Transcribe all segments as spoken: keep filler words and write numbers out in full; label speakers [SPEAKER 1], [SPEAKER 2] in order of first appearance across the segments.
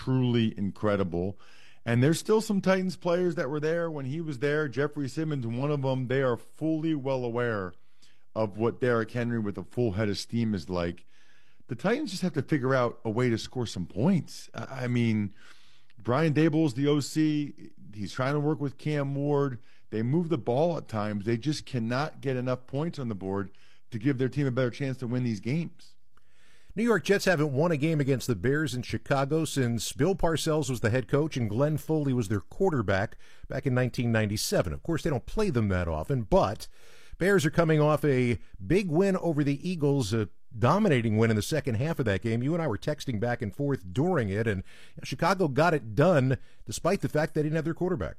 [SPEAKER 1] truly incredible. And there's still some Titans players that were there when he was there. Jeffrey Simmons, one of them, they are fully well aware of what Derrick Henry with a full head of steam is like. The Titans just have to figure out a way to score some points. I mean, Brian Daboll's the O C. He's trying to work with Cam Ward. They move the ball at times. They just cannot get enough points on the board to give their team a better chance to win these games.
[SPEAKER 2] New York Jets haven't won a game against the Bears in Chicago since Bill Parcells was the head coach and Glenn Foley was their quarterback back in nineteen ninety-seven. Of course, they don't play them that often, but Bears are coming off a big win over the Eagles, a dominating win in the second half of that game. You and I were texting back and forth during it, and Chicago got it done despite the fact they didn't have their quarterback.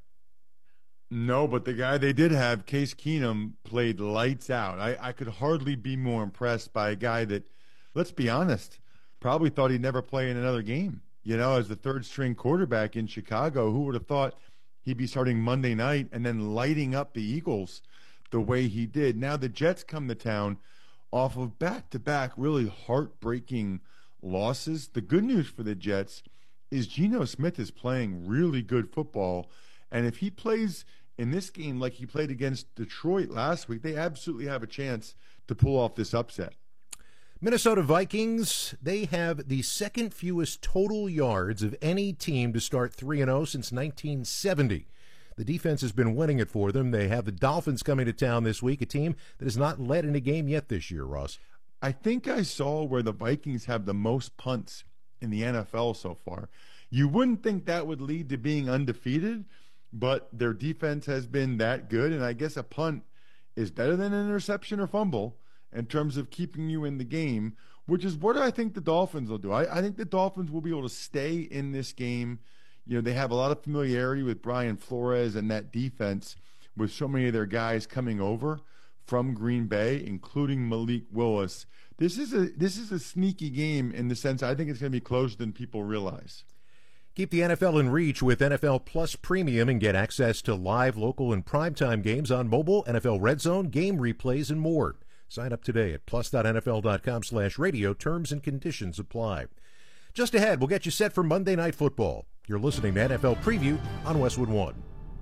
[SPEAKER 1] No, but the guy they did have, Case Keenum, played lights out. I, I could hardly be more impressed by a guy that, let's be honest, probably thought he'd never play in another game. You know, as the third-string quarterback in Chicago, who would have thought he'd be starting Monday night and then lighting up the Eagles the way he did. Now the Jets come to town off of back-to-back really heartbreaking losses. The good news for the Jets is Geno Smith is playing really good football, and if he plays in this game like he played against Detroit last week, they absolutely have a chance to pull off this upset.
[SPEAKER 2] Minnesota Vikings, they have the second fewest total yards of any team to start three and oh since nineteen seventy. The defense has been winning it for them. They have the Dolphins coming to town this week, a team that has not led in a game yet this year, Ross.
[SPEAKER 1] I think I saw where the Vikings have the most punts in the N F L so far. You wouldn't think that would lead to being undefeated, but their defense has been that good, and I guess a punt is better than an interception or fumble in terms of keeping you in the game, which is what I think the Dolphins will do. I, I think the Dolphins will be able to stay in this game. You know, they have a lot of familiarity with Brian Flores and that defense with so many of their guys coming over from Green Bay, including Malik Willis. This is a this is a sneaky game in the sense I think it's going to be closer than people realize.
[SPEAKER 2] Keep the N F L in reach with N F L Plus Premium and get access to live, local, and primetime games on mobile, N F L Red Zone, game replays, and more. Sign up today at plus.nfl.com slash radio. Terms and conditions apply. Just ahead, we'll get you set for Monday Night Football. You're listening to N F L Preview on Westwood One.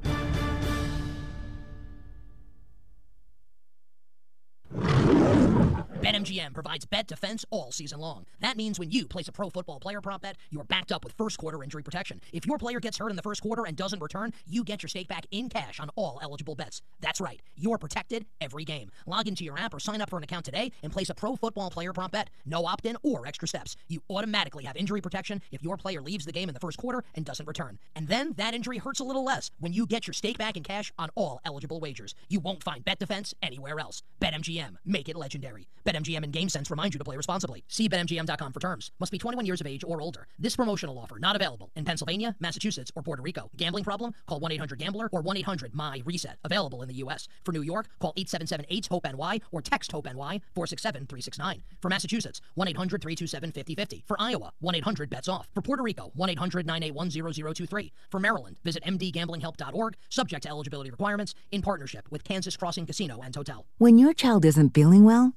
[SPEAKER 3] BetMGM provides bet defense all season long. That means when you place a pro football player prop bet, you're backed up with first quarter injury protection. If your player gets hurt in the first quarter and doesn't return, you get your stake back in cash on all eligible bets. That's right. You're protected every game. Log into your app or sign up for an account today and place a pro football player prop bet. No opt-in or extra steps. You automatically have injury protection if your player leaves the game in the first quarter and doesn't return. And then that injury hurts a little less when you get your stake back in cash on all eligible wagers. You won't find bet defense anywhere else. BetMGM. Make it legendary. BetMGM and GameSense remind you to play responsibly. See Bet M G M dot com for terms. Must be twenty-one years of age or older. This promotional offer not available in Pennsylvania, Massachusetts, or Puerto Rico. Gambling problem? Call one eight hundred gambler or one eight hundred M Y reset. Available in the U S. For New York, call eight seven seven eight hope N Y or text HOPE-NY four six seven three six nine. For Massachusetts, one eight hundred three two seven five zero five zero. For Iowa, one eight hundred bets off. For Puerto Rico, one eight hundred nine eight one zero zero two three. For Maryland, visit m d gambling help dot org. Subject to eligibility requirements. In partnership with Kansas Crossing Casino and Hotel.
[SPEAKER 4] When your child isn't feeling well,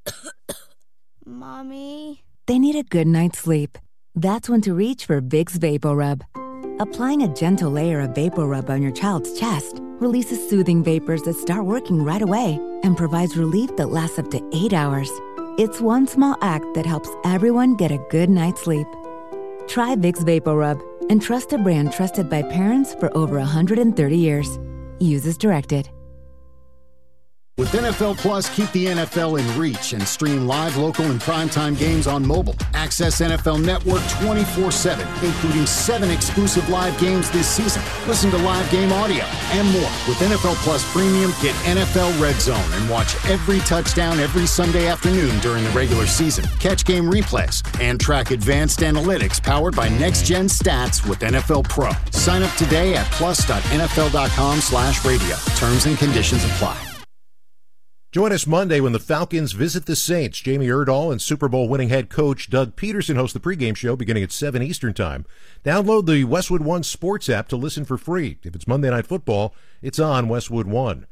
[SPEAKER 5] Mommy,
[SPEAKER 4] they need a good night's sleep. That's when to reach for Vicks VapoRub. Applying a gentle layer of VapoRub on your child's chest releases soothing vapors that start working right away and provides relief that lasts up to eight hours. It's one small act that helps everyone get a good night's sleep. Try Vicks VapoRub and trust a brand trusted by parents for over one hundred thirty years. Use as directed.
[SPEAKER 6] With N F L Plus, keep the N F L in reach and stream live, local, and primetime games on mobile. Access N F L Network twenty-four seven, including seven exclusive live games this season. Listen to live game audio and more. With N F L Plus Premium, get N F L Red Zone and watch every touchdown every Sunday afternoon during the regular season. Catch game replays and track advanced analytics powered by Next Gen Stats with N F L Pro. Sign up today at plus.nfl.com slash radio. Terms and conditions apply.
[SPEAKER 2] Join us Monday when the Falcons visit the Saints. Jamie Erdahl and Super Bowl winning head coach Doug Peterson host the pregame show beginning at seven Eastern Time. Download the Westwood One Sports app to listen for free. If it's Monday Night Football, it's on Westwood One.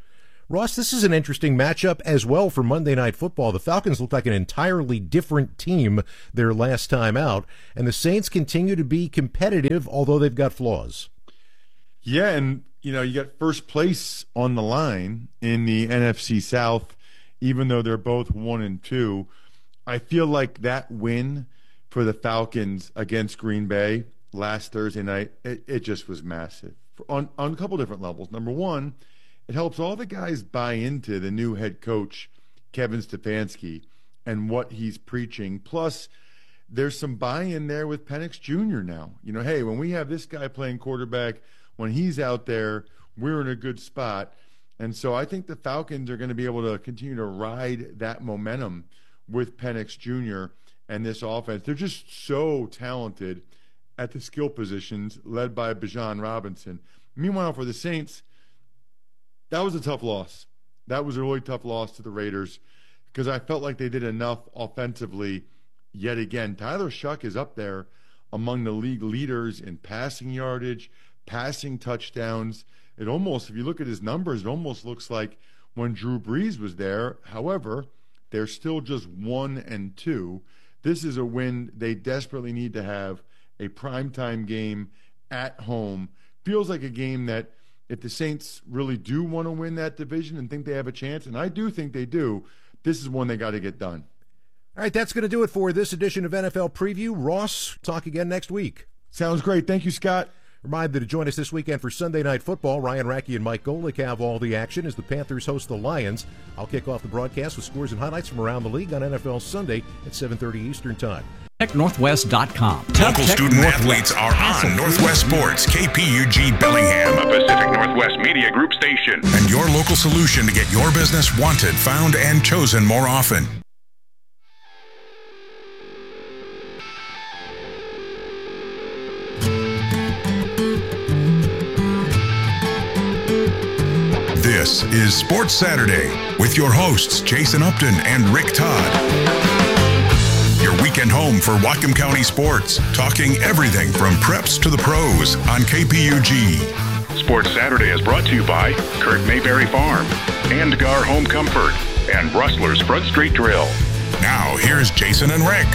[SPEAKER 2] Ross, this is an interesting matchup as well for Monday Night Football. The Falcons look like an entirely different team their last time out, and the Saints continue to be competitive, although they've got flaws.
[SPEAKER 1] Yeah, and, you know, you got first place on the line in the N F C South, even though they're both one and two. I feel like that win for the Falcons against Green Bay last Thursday night, it, it just was massive on, on a couple different levels. Number one, it helps all the guys buy into the new head coach, Kevin Stefanski, and what he's preaching. Plus, there's some buy-in there with Penix Junior now. You know, hey, when we have this guy playing quarterback, when he's out there, we're in a good spot. And so I think the Falcons are going to be able to continue to ride that momentum with Penix Junior and this offense. They're just so talented at the skill positions, led by Bijan Robinson. Meanwhile, for the Saints, that was a tough loss. That was a really tough loss to the Raiders because I felt like they did enough offensively yet again. Tyler Shuck is up there among the league leaders in passing yardage, passing touchdowns. It almost, if you look at his numbers, it almost looks like when Drew Brees was there. However, they're still just one and two. This is a win they desperately need to have, a primetime game at home. Feels like a game that if the Saints really do want to win that division and think they have a chance, and I do think they do, this is one they got to get done.
[SPEAKER 2] All right, that's going to do it for this edition of N F L Preview. Ross, talk again next week.
[SPEAKER 1] Sounds great. Thank you, Scott.
[SPEAKER 2] Remind you to join us this weekend for Sunday Night Football. Ryan Rackey and Mike Golick have all the action as the Panthers host the Lions. I'll kick off the broadcast with scores and highlights from around the league on N F L Sunday at seven thirty Eastern Time.
[SPEAKER 5] Tech Northwest dot com.
[SPEAKER 7] Local student athletes are on Northwest Sports, K P U G Bellingham, a Pacific Northwest Media Group station, and your local solution to get your business wanted, found, and chosen more often. This is Sports Saturday with your hosts Jason Upton and Rick Todd. Your weekend home for Whatcom County sports, talking everything from preps to the pros on K P U G. Sports Saturday is brought to you by Kurt Mayberry Farm, and Gar Home Comfort, and Rustler's Front Street Grill. Now, here's Jason and Rick.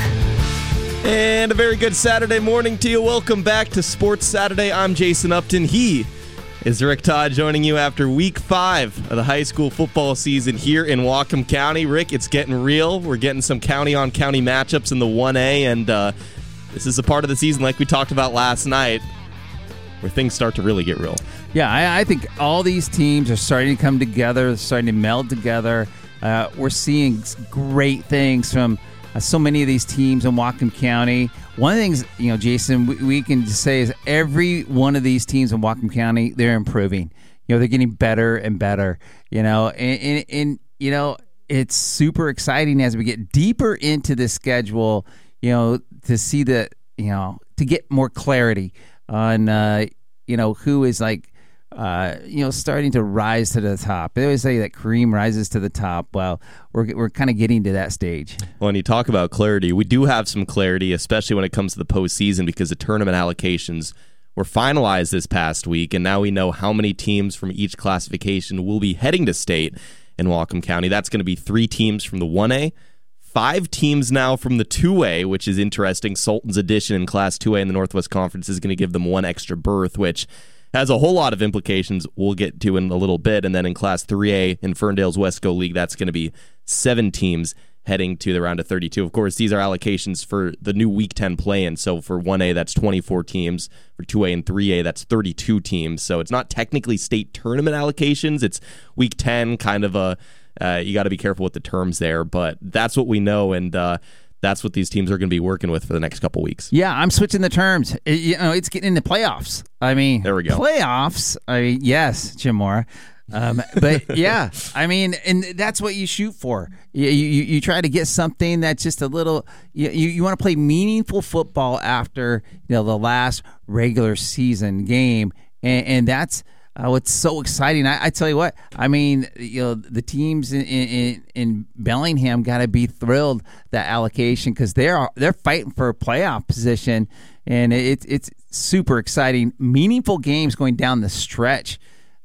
[SPEAKER 8] And a very good Saturday morning to you. Welcome back to Sports Saturday. I'm Jason Upton. He is Rick Todd, joining you after week five of the high school football season here in Whatcom County. Rick, it's getting real. We're getting some county-on-county matchups in the one A, and uh, this is a part of the season, like we talked about last night, where things start to really get real.
[SPEAKER 9] Yeah, I, I think all these teams are starting to come together, starting to meld together. Uh, we're seeing great things from uh, so many of these teams in Whatcom County. One of the things, you know, Jason, we, we can just say is every one of these teams in Whatcom County, they're improving. You know, they're getting better and better, you know, and, and, and you know, it's super exciting as we get deeper into the schedule, you know, to see the, you know, to get more clarity on, uh, you know, who is like, Uh, you know, starting to rise to the top. They always say that cream rises to the top. Well, we're we're kind of getting to that stage.
[SPEAKER 8] Well, when you talk about clarity, we do have some clarity, especially when it comes to the postseason, because the tournament allocations were finalized this past week, and now we know how many teams from each classification will be heading to state in Whatcom County. That's going to be three teams from the one A, five teams now from the two A, which is interesting. Sultan's addition in Class two A in the Northwest Conference is going to give them one extra berth, which has a whole lot of implications we'll get to in a little bit. And then in Class three A in Ferndale's Wesco League, that's going to be seven teams heading to the round of thirty-two. Of course, these are allocations for the new Week ten play-in. So for one A, that's twenty-four teams. For two A and three A, that's thirty-two teams. So it's not technically state tournament allocations. It's Week ten, kind of a, uh, you got to be careful with the terms there. But that's what we know, and uh, that's what these teams are going to be working with for the next couple weeks.
[SPEAKER 9] Yeah, I'm switching the terms. It, you know, it's getting into playoffs. I mean,
[SPEAKER 8] there we go.
[SPEAKER 9] Playoffs. I mean, yes, Jim Mora. Um, but yeah, I mean, and that's what you shoot for. You you, you try to get something that's just a little. You you, you want to play meaningful football after you know the last regular season game, and, and that's. Uh, what's so exciting? I, I tell you what. I mean, you know, the teams in in, in Bellingham got to be thrilled that allocation because they're they're fighting for a playoff position, and it's it's super exciting. Meaningful games going down the stretch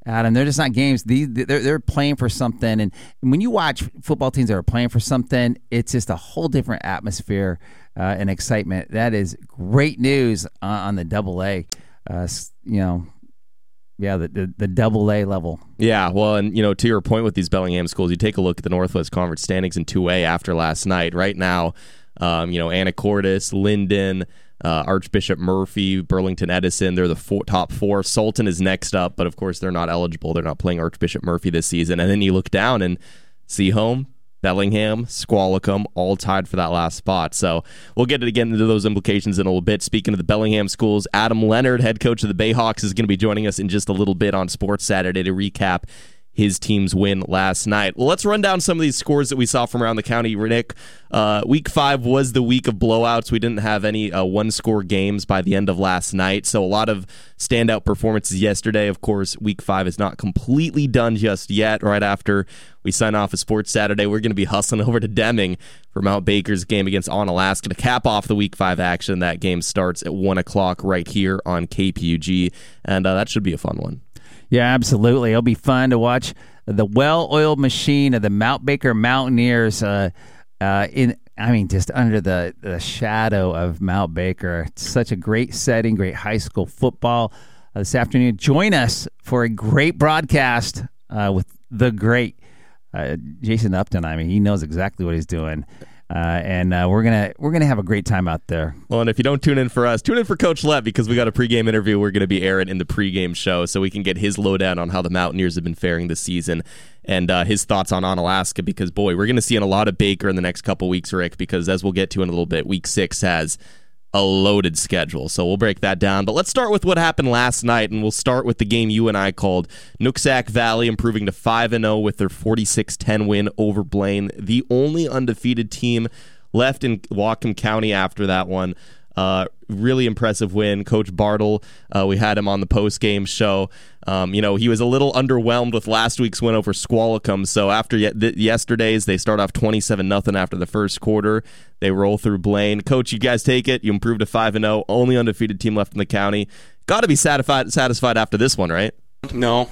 [SPEAKER 9] Adam, they're just not games. These they're they're playing for something, and when you watch football teams that are playing for something, it's just a whole different atmosphere uh, and excitement. That is great news on, on the Double A. Uh, you know, yeah, the, the the Double A level.
[SPEAKER 8] Yeah, well, and you know, to your point with these Bellingham schools, you take a look at the Northwest Conference standings in two A after last night. Right now, um, you know, Anacortes, Linden. Uh, Archbishop Murphy, Burlington Edison, they're the four, top four. Sultan is next up, but of course they're not eligible. They're not playing Archbishop Murphy this season. And then you look down and Seaholm, Bellingham, Squalicum, all tied for that last spot. So we'll get again into those implications in a little bit. Speaking of the Bellingham schools, Adam Leonard, head coach of the Bayhawks, is going to be joining us in just a little bit on Sports Saturday to recap his team's win last night. Well, let's run down some of these scores that we saw from around the county. Nick, uh, week five was the week of blowouts. We didn't have any uh, one-score games by the end of last night, so a lot of standout performances yesterday. Of course, week five is not completely done just yet. Right after we sign off of Sports Saturday, we're going to be hustling over to Deming for Mount Baker's game against Onalaska to cap off the week five action. That game starts at one o'clock right here on K P U G, and uh, that should be a fun one.
[SPEAKER 9] Yeah, absolutely. It'll be fun to watch the well-oiled machine of the Mount Baker Mountaineers uh, uh, in, I mean, just under the, the shadow of Mount Baker. It's such a great setting, great high school football uh, this afternoon. Join us for a great broadcast uh, with the great uh, Jason Upton. I mean, he knows exactly what he's doing. Uh, and uh, we're gonna we're gonna have a great time out there.
[SPEAKER 8] Well, and if you don't tune in for us, tune in for Coach Lepp, because we got a pregame interview we're gonna be airing in the pregame show, so we can get his lowdown on how the Mountaineers have been faring this season and uh, his thoughts on Onalaska. Because boy, we're gonna see a lot of Baker in the next couple weeks, Rick. Because as we'll get to in a little bit, Week Six has a loaded schedule, so we'll break that down. But let's start with what happened last night, and we'll start with the game you and I called. Nooksack Valley improving to five and oh with their forty-six ten win over Blaine, the only undefeated team left in Whatcom County after that one. Uh, really impressive win. Coach Bartle, uh, we had him on the post-game show. Um, you know, he was a little underwhelmed with last week's win over Squalicum. So after ye- th- yesterday's, they start off twenty-seven nothing after the first quarter. They roll through Blaine. Coach, you guys take it. You improved to five and oh, only undefeated team left in the county. Got to be satisfied satisfied after this one, right?
[SPEAKER 10] No,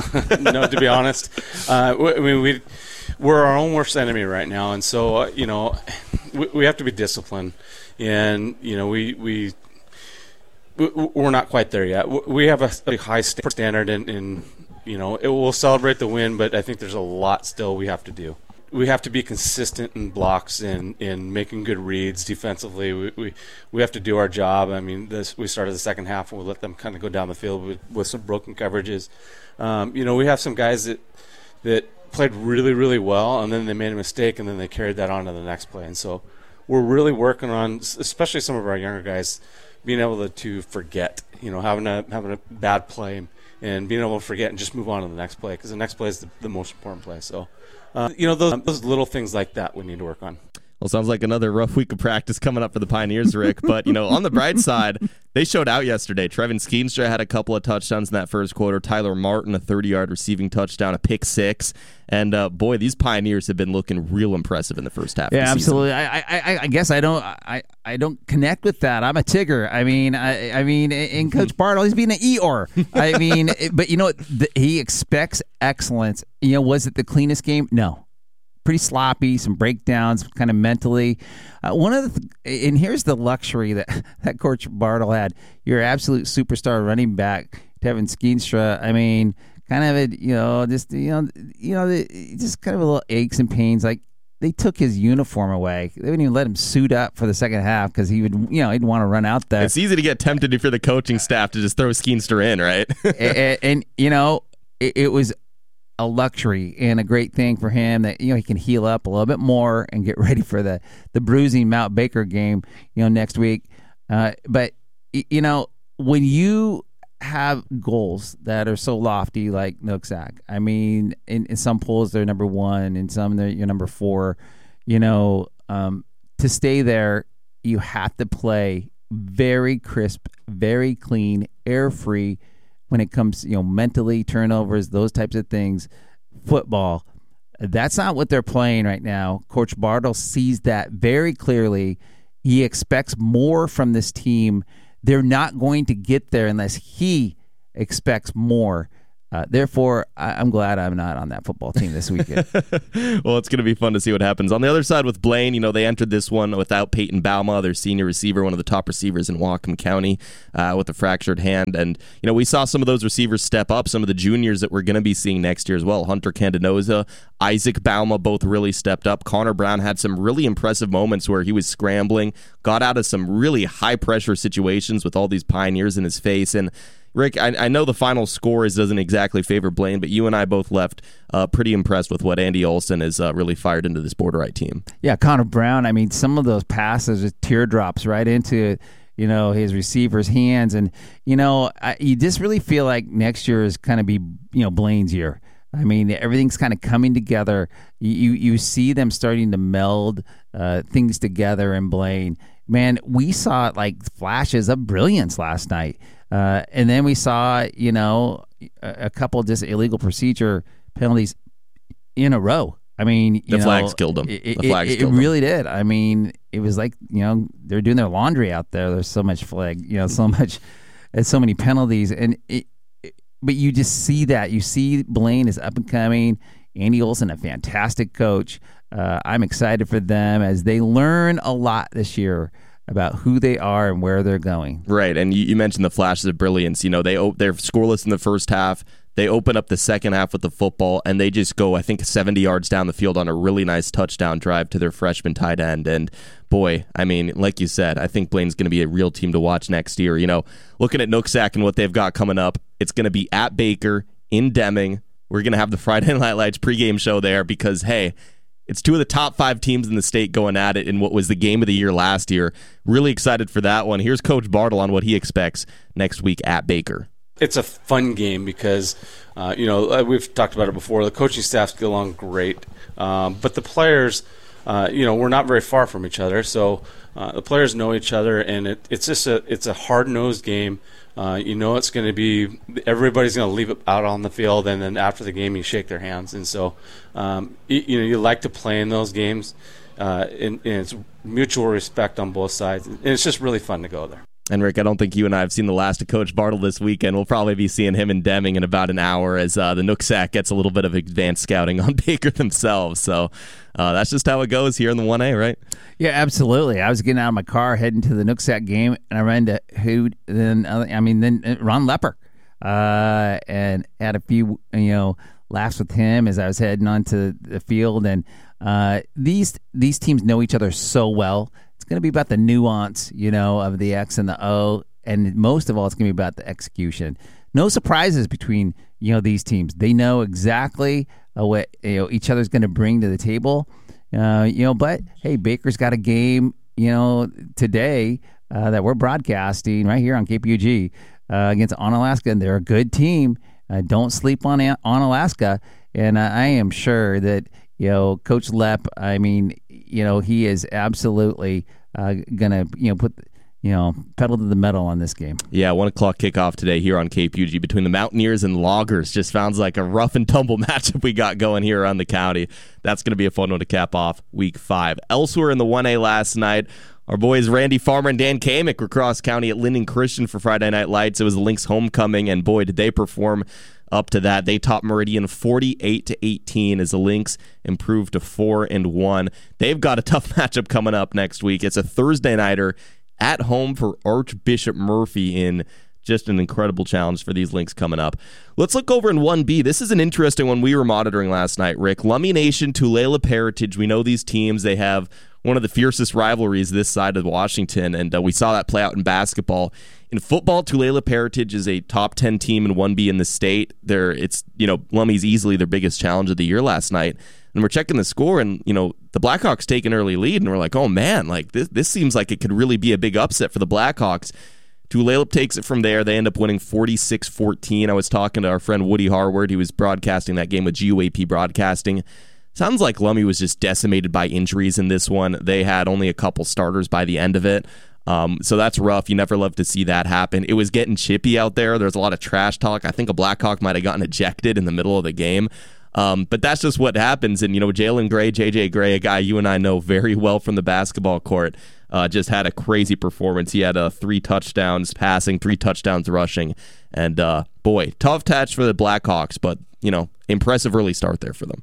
[SPEAKER 10] no. To be honest, uh, I mean we we're our own worst enemy right now, and so uh, you know we, we have to be disciplined, and you know we we we're not quite there yet. We have a, a high standard, and, and you know it will celebrate the win, but I think there's a lot still we have to do. We have to be consistent in blocks and in making good reads defensively. We, we we have to do our job. I mean, this we started the second half and we let them kind of go down the field with, with some broken coverages. Um, you know, we have some guys that that played really, really well, and then they made a mistake, and then they carried that on to the next play. And so we're really working on, especially some of our younger guys, being able to, to forget. You know, having a having a bad play and being able to forget and just move on to the next play, because the next play is the, the most important play. So. Uh, you know, those, those little things like that we need to work on.
[SPEAKER 8] Well, sounds like another rough week of practice coming up for the Pioneers, Rick. But, you know, on the bright side, they showed out yesterday. Trevin Skeenstra had a couple of touchdowns in that first quarter. Tyler Martin, a thirty-yard receiving touchdown, a pick six. And, uh, boy, these Pioneers have been looking real impressive in the first half
[SPEAKER 9] yeah,
[SPEAKER 8] of the
[SPEAKER 9] absolutely.
[SPEAKER 8] season.
[SPEAKER 9] I, I, I guess I don't I, I don't connect with that. I'm a Tigger. I mean, I, I mean, in Coach Bartle, he's being an Eeyore. I mean, but, you know, the, he expects excellence. You know, was it the cleanest game? No. Pretty sloppy, some breakdowns, kind of mentally. Uh, one of the, th- and here's the luxury that, that Coach Bartle had. Your absolute superstar running back, Tevin Skeenstra. I mean, kind of a, you know, just you know, you know, the, just kind of a little aches and pains. Like they took his uniform away. They wouldn't even let him suit up for the second half because he would, you know, he'd want to run out there.
[SPEAKER 8] It's easy to get tempted if you're the coaching staff to just throw Skeenstra in, right?
[SPEAKER 9] and, and, and you know, it, it was a luxury and a great thing for him that, you know, he can heal up a little bit more and get ready for the, the bruising Mount Baker game, you know, next week. Uh, but, you know, when you have goals that are so lofty like Nooksack, I mean, in, in some polls they're number one, in some they're you're number four, you know, um, to stay there, you have to play very crisp, very clean, air-free, when it comes, you know, mentally, turnovers, those types of things, football. That's not what they're playing right now. Coach Bartle sees that very clearly. He expects more from this team. They're not going to get there unless he expects more Uh, therefore, I- I'm glad I'm not on that football team this weekend.
[SPEAKER 8] Well, it's going to be fun to see what happens. On the other side with Blaine, you know, they entered this one without Peyton Bauma, their senior receiver, one of the top receivers in Whatcom County, uh, with a fractured hand. And, you know, we saw some of those receivers step up, some of the juniors that we're going to be seeing next year as well. Hunter Candenoza, Isaac Bauma both really stepped up. Connor Brown had some really impressive moments where he was scrambling, got out of some really high-pressure situations with all these Pioneers in his face. And Rick, I, I know the final scores doesn't exactly favor Blaine, but you and I both left uh, pretty impressed with what Andy Olson has uh, really fired into this Borderite team.
[SPEAKER 9] Yeah, Connor Brown, I mean, some of those passes are teardrops right into, you know, his receiver's hands. And, you know, I, you just really feel like next year is kind of be, you know, Blaine's year. I mean, everything's kind of coming together. You you, you see them starting to meld uh, things together in Blaine. Man, we saw like flashes of brilliance last night. Uh, and then we saw, you know, a, a couple just illegal procedure penalties in a row. I mean, you
[SPEAKER 8] the
[SPEAKER 9] know,
[SPEAKER 8] flags killed them.
[SPEAKER 9] It,
[SPEAKER 8] the flags
[SPEAKER 9] it,
[SPEAKER 8] killed
[SPEAKER 9] it
[SPEAKER 8] them.
[SPEAKER 9] really did. I mean, it was like, you know, they're doing their laundry out there. There's so much flag, you know, so much, and so many penalties. And it, it, but you just see that. You see Blaine is up and coming. Andy Olson, a fantastic coach. Uh, I'm excited for them as they learn a lot this year about who they are and where they're going.
[SPEAKER 8] Right, and you, you mentioned the flashes of brilliance. You know, they they're scoreless in the first half. They open up the second half with the football, and they just go, I think, seventy yards down the field on a really nice touchdown drive to their freshman tight end. And boy, I mean, like you said, I think Blaine's going to be a real team to watch next year. You know, looking at Nooksack and what they've got coming up, it's going to be at Baker, in Deming. We're going to have the Friday Night Lights pregame show there because, hey, it's two of the top five teams in the state going at it in what was the game of the year last year. Really excited for that one. Here's Coach Bartle on what he expects next week at Baker.
[SPEAKER 10] It's a fun game because, uh, you know, we've talked about it before. The coaching staffs get along great, um, but the players, uh, you know, we're not very far from each other. So uh, the players know each other, and it, it's just a it's a hard-nosed game. Uh, you know, it's going to be everybody's going to leave it out on the field, and then after the game, you shake their hands. And so, um, you, you know, you like to play in those games, uh, and, and it's mutual respect on both sides, and it's just really fun to go there.
[SPEAKER 8] And Rick, I don't think you and I have seen the last of Coach Bartle this weekend. We'll probably be seeing him in Deming in about an hour as uh, the Nooksack gets a little bit of advanced scouting on Baker themselves. So uh, that's just how it goes here in the one A, right?
[SPEAKER 9] Yeah, absolutely. I was getting out of my car heading to the Nooksack game, and I ran to who? Then I mean, then Ron Lepper, uh, and had a few you know laughs with him as I was heading onto the field. And uh, these these teams know each other so well. It's going to be about the nuance, you know, of the X and the O, and most of all, it's going to be about the execution. No surprises between, you know, these teams. They know exactly uh, what you know each other's going to bring to the table, uh, you know. But hey, Baker's got a game, you know, today uh, that we're broadcasting right here on K P U G uh, against Onalaska, and they're a good team. Uh, don't sleep on Onalaska, and uh, I am sure that you know Coach Lepp. I mean, you know, he is absolutely uh, gonna you know put you know pedal to the metal on this game.
[SPEAKER 8] Yeah, one o'clock kickoff today here on K P U G between the Mountaineers and Loggers. Just sounds like a rough and tumble matchup we got going here around the county. That's going to be a fun one to cap off week five. Elsewhere in the one A last night, our boys Randy Farmer and Dan Kamick were cross county at Linden Christian for Friday Night Lights. It was the Lynx homecoming, and boy, did they perform up to that. They topped Meridian forty-eight to eighteen as the Lynx improved to four and one. They've got a tough matchup coming up next week. It's a Thursday nighter at home for Archbishop Murphy in just an incredible challenge for these Lynx coming up. Let's look over in one B. This is an interesting one we were monitoring last night, Rick. Lummi Nation, Tulalip Heritage. We know these teams. They have one of the fiercest rivalries this side of Washington, and uh, we saw that play out in basketball. In football, Tulalip Heritage is a top ten team in one B in the state. They're, it's, you know, Lummi's easily their biggest challenge of the year last night. And we're checking the score, and, you know, the Blackhawks take an early lead, and we're like, oh, man, like this, this seems like it could really be a big upset for the Blackhawks. Tulalip takes it from there. They end up winning forty-six fourteen. I was talking to our friend Woody Harward. He was broadcasting that game with G U A P Broadcasting. Sounds like Lummi was just decimated by injuries in this one. They had only a couple starters by the end of it. Um, so that's rough. You never love to see that happen. It was getting chippy out there. There's a lot of trash talk. I think a Blackhawk might have gotten ejected in the middle of the game. Um, but that's just what happens. And, you know, Jalen Gray, J J Gray, a guy you and I know very well from the basketball court, uh, just had a crazy performance. He had uh, three touchdowns passing, three touchdowns rushing. And, uh, boy, tough touch for the Blackhawks, but, you know, impressive early start there for them.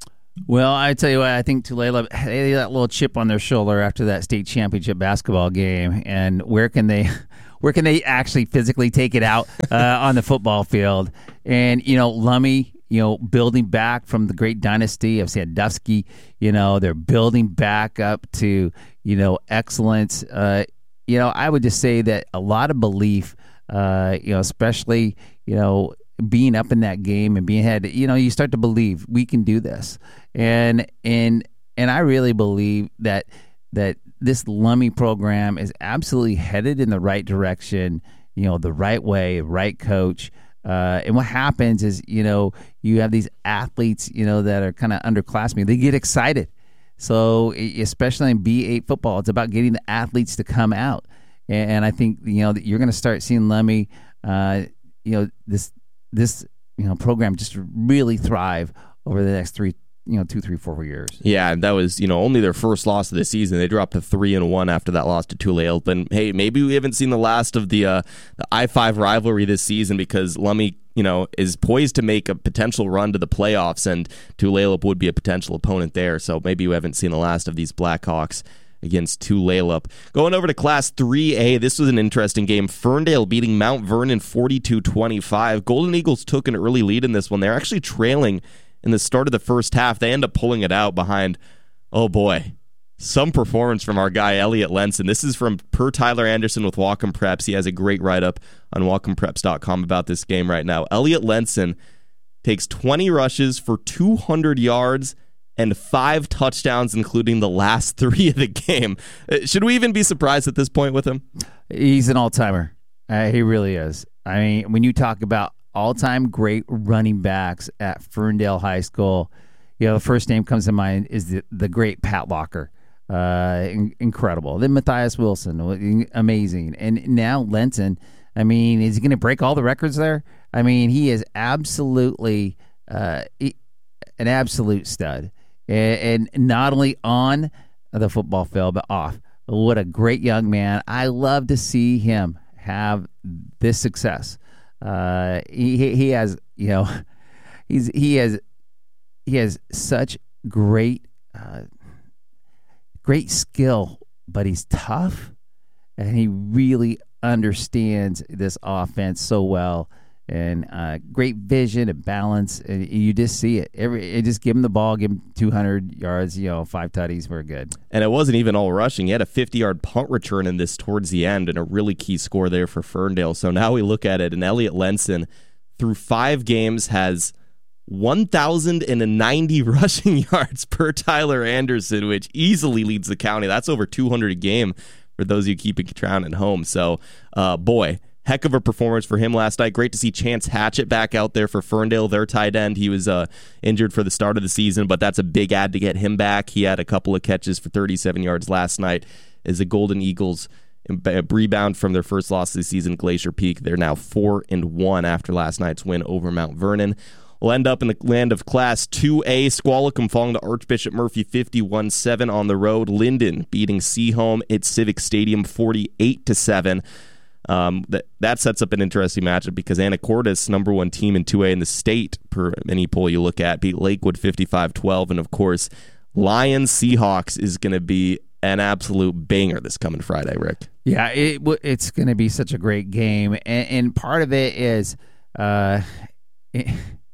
[SPEAKER 9] Well, I tell you what, I think Tulalip had that little chip on their shoulder after that state championship basketball game. And where can they... Where can they actually physically take it out uh, on the football field? And, you know, Lummi, you know, building back from the great dynasty of Sandusky, you know, they're building back up to, you know, excellence. Uh, you know, I would just say that a lot of belief, uh, you know, especially, you know, being up in that game and being ahead, you know, you start to believe we can do this. And, and, and I really believe that, that, this Lummi program is absolutely headed in the right direction, you know, the right way, right coach. Uh, and what happens is, you know, you have these athletes, you know, that are kind of underclassmen. They get excited. So especially in B eight football, it's about getting the athletes to come out. And, and I think, you know, that you're going to start seeing Lummi, uh, you know, this, this, you know, program just really thrive over the next three you know, two, three, four years.
[SPEAKER 8] Yeah, and that was, you know, only their first loss of the season. They dropped to three and one after that loss to Tulane. But hey, maybe we haven't seen the last of the uh, the I five rivalry this season because Lummi, you know, is poised to make a potential run to the playoffs, and Tulalip would be a potential opponent there. So maybe we haven't seen the last of these Blackhawks against Tulalip. Going over to Class three A, this was an interesting game. Ferndale beating Mount Vernon forty-two twenty-five. Golden Eagles took an early lead in this one. They're actually trailing in the start of the first half. They end up pulling it out behind, oh boy, some performance from our guy Elliot Lenson. This is from per Tyler Anderson with Whatcom Preps. He has a great write-up on Whatcom Preps dot com about this game right now. Elliot Lenson takes twenty rushes for two hundred yards and five touchdowns, including the last three of the game. Should we even be surprised at this point with him?
[SPEAKER 9] He's an all-timer. Uh, he really is. I mean, when you talk about all-time great running backs at Ferndale High School, you know, the first name comes to mind is the, the great Pat Locker. Uh, in, incredible. Then Matthias Wilson, amazing. And now Lenson, I mean, is he going to break all the records there? I mean, he is absolutely uh, an absolute stud. And, and not only on the football field, but off. What a great young man. I love to see him have this success. Uh, he he has you know he's he has he has such great uh, great skill, but he's tough, and he really understands this offense so well, and uh, great vision and balance, and you just see it. Every just give him the ball, give him two hundred yards, you know, five tutties, we're good.
[SPEAKER 8] And it wasn't even all rushing. He had a fifty-yard punt return in this towards the end, and a really key score there for Ferndale. So now we look at it, and Elliot Lenson, through five games, has one thousand ninety rushing yards per Tyler Anderson, which easily leads the county. That's over two hundred a game for those of you keeping count at home. So, uh, boy, heck of a performance for him last night. Great to see Chance Hatchett back out there for Ferndale, their tight end. He was uh, injured for the start of the season, but that's a big ad to get him back. He had a couple of catches for thirty-seven yards last night as the Golden Eagles rebound from their first loss of the season, Glacier Peak. They're now four and one after last night's win over Mount Vernon. We'll end up in the land of Class two A. Squalicum falling to Archbishop Murphy fifty-one seven on the road. Linden beating Seaholm at Civic Stadium forty-eight to seven. Um, that that sets up an interesting matchup because Anacortes, number one team in two A in the state per any poll you look at, beat Lakewood fifty-five twelve. And, of course, Lions Seahawks is going to be an absolute banger this coming Friday, Rick.
[SPEAKER 9] Yeah, it, it's going to be such a great game. And, and part of it is uh, it,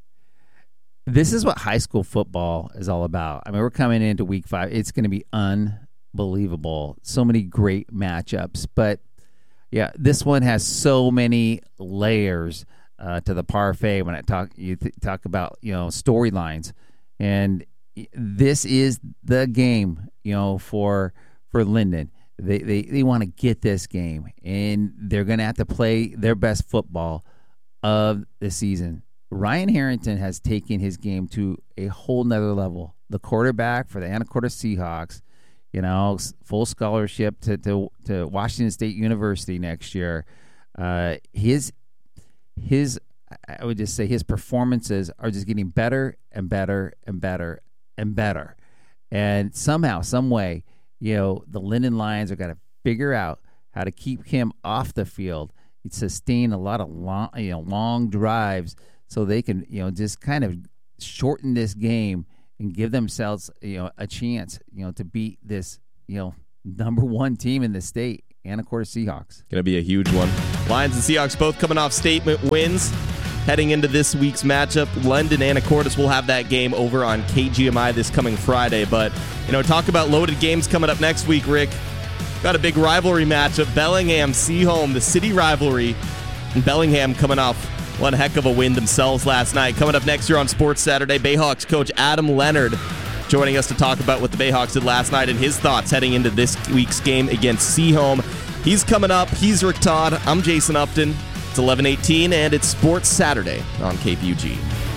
[SPEAKER 9] this is what high school football is all about. I mean, we're coming into week five. It's going to be unbelievable. So many great matchups. But, yeah, this one has so many layers uh, to the parfait when I talk you th- talk about, you know, storylines. And this is the game, you know, for for Linden. They they, they want to get this game, and they're going to have to play their best football of the season. Ryan Harrington has taken his game to a whole nother level. The quarterback for the Anacortes Seahawks, you know, full scholarship to, to, to Washington State University next year. Uh, his his I would just say his performances are just getting better and better and better and better. And somehow, some way, you know, the Linden Lions are going to figure out how to keep him off the field, sustain a lot of long, you know, long drives, so they can, you know, just kind of shorten this game and give themselves, you know, a chance, you know, to beat this, you know, number one team in the state, Anacortes Seahawks.
[SPEAKER 8] Going to be a huge one. Lions and Seahawks both coming off statement wins. Heading into this week's matchup, London Anacortes will have that game over on K G M I this coming Friday. But, you know, talk about loaded games coming up next week, Rick. Got a big rivalry matchup. Bellingham, Seaholm, the city rivalry. And Bellingham coming off one heck of a win themselves last night. Coming up next year on Sports Saturday, Bayhawks coach Adam Leonard joining us to talk about what the Bayhawks did last night and his thoughts heading into this week's game against Seaholm. He's coming up. He's Rick Todd. I'm Jason Upton. It's eleven eighteen, and it's Sports Saturday on K P U G.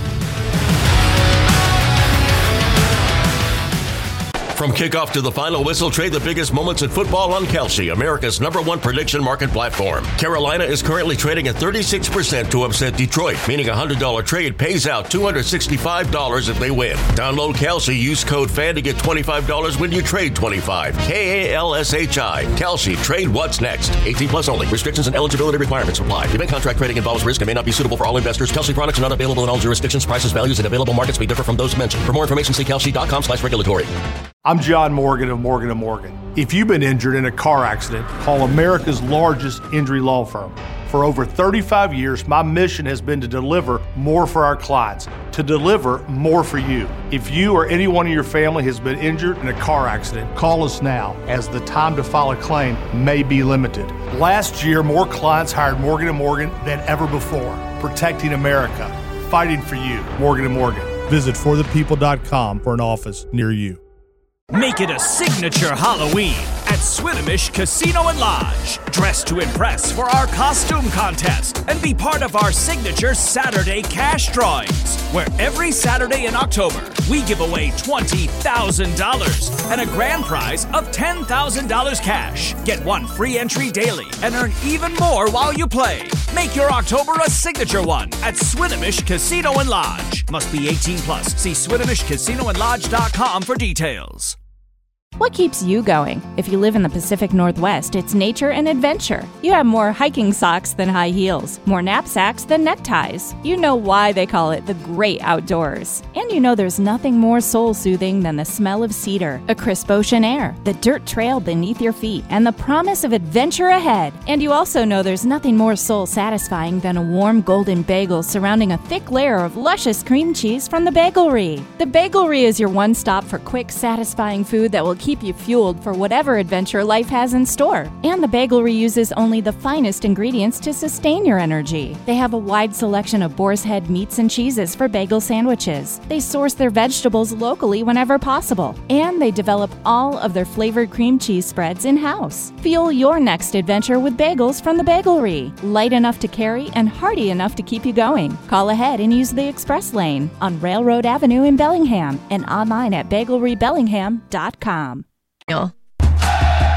[SPEAKER 11] From kickoff to the final whistle, trade the biggest moments in football on Kalshi, America's number one prediction market platform. Carolina is currently trading at thirty-six percent to upset Detroit, meaning a one hundred dollars trade pays out two hundred sixty-five dollars if they win. Download Kalshi, use code FAN to get twenty-five dollars when you trade twenty-five dollars. K A L S H I. Kalshi, trade what's next. eighteen plus only. Restrictions and eligibility requirements apply. Event contract trading involves risk and may not be suitable for all investors. Kalshi products are not available in all jurisdictions. Prices, values, and available markets may differ from those mentioned. For more information, see kalshi.com slash regulatory.
[SPEAKER 12] I'm John Morgan of Morgan and Morgan. If you've been injured in a car accident, call America's largest injury law firm. For over thirty-five years, my mission has been to deliver more for our clients, to deliver more for you. If you or anyone in your family has been injured in a car accident, call us now, as the time to file a claim may be limited. Last year, more clients hired Morgan and Morgan than ever before, protecting America, fighting for you. Morgan and Morgan. Visit for the people dot com for an office near you.
[SPEAKER 13] Make it a signature Halloween at Swinomish Casino and Lodge. Dress to impress for our costume contest and be part of our signature Saturday cash drawings, where every Saturday in October we give away twenty thousand dollars and a grand prize of ten thousand dollars cash. Get one free entry daily and earn even more while you play. Make your October a signature one at Swinomish Casino and Lodge. Must be eighteen plus. See Swinomish Casino and Lodge dot com for details.
[SPEAKER 14] What keeps you going? If you live in the Pacific Northwest, it's nature and adventure. You have more hiking socks than high heels, more knapsacks than neckties. You know why they call it the great outdoors. And you know there's nothing more soul-soothing than the smell of cedar, a crisp ocean air, the dirt trail beneath your feet, and the promise of adventure ahead. And you also know there's nothing more soul-satisfying than a warm golden bagel surrounding a thick layer of luscious cream cheese from the Bagelry. The Bagelry is your one-stop for quick, satisfying food that will keep you fueled for whatever adventure life has in store. And the Bagelry uses only the finest ingredients to sustain your energy. They have a wide selection of boar's head meats and cheeses for bagel sandwiches. They source their vegetables locally whenever possible. And they develop all of their flavored cream cheese spreads in-house. Fuel your next adventure with bagels from the Bagelry. Light enough to carry and hearty enough to keep you going. Call ahead and use the express lane on Railroad Avenue in Bellingham and online at bagelry bellingham dot com.